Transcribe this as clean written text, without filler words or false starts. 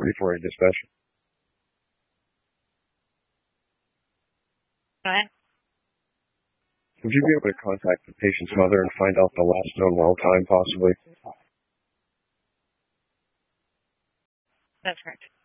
for a dispatch. Go ahead. Would you be able to contact the patient's mother and find out the last known well time, possibly? That's correct.